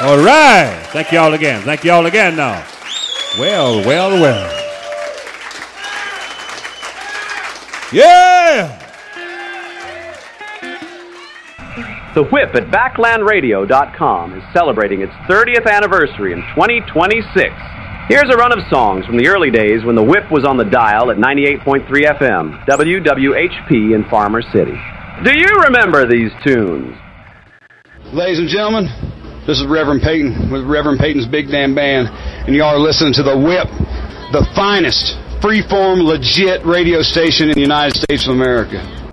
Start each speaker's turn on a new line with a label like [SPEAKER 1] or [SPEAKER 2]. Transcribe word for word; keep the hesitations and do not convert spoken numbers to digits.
[SPEAKER 1] All right. Thank you all again. Thank you all again now. Well, well, well. Yeah!
[SPEAKER 2] The Whip at Backland Radio dot com is celebrating its thirtieth anniversary in twenty twenty-six. Here's a run of songs from the early days when the Whip was on the dial at ninety-eight point three F M, W W H P in Farmer City. Do you remember these tunes?
[SPEAKER 3] Ladies and gentlemen, this is Reverend Peyton with Reverend Peyton's Big Damn Band, and y'all are listening to The Whip, the finest, freeform, legit radio station in the United States of America.